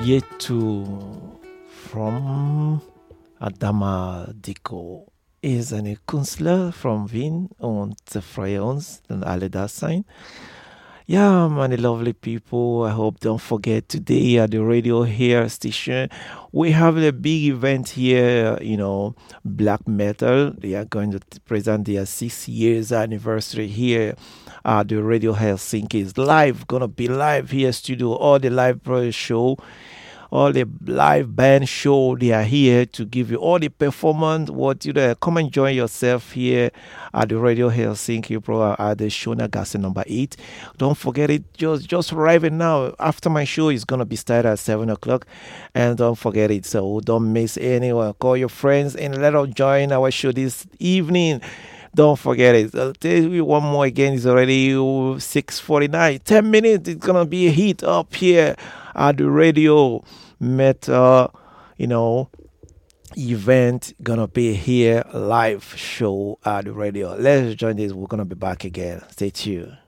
Yetu from Adama Diko ist eine Künstler von Wien und freue uns an alle da sein. Yeah, many lovely people. I hope don't forget today at the radio here station, we have a big event here, black metal. They are going to present their 6 years anniversary here at the Radio Helsinki. Is live, gonna be live here studio, all the live show. All the live band show, they are here to give you all the performance. Come enjoy yourself here at the Radio Helsinki Pro at the Shonagasse number 8. Don't forget it. Just arriving now. After my show is gonna be started at 7 o'clock, and don't forget it. So don't miss anyone. Call your friends and let them join our show this evening. Don't forget it. I'll tell you one more again. It's already 6:49. 10 minutes. It's gonna be a hit up here at the radio metal, event. Gonna be here live show at the radio. Let's join this. We're gonna be back again. Stay tuned.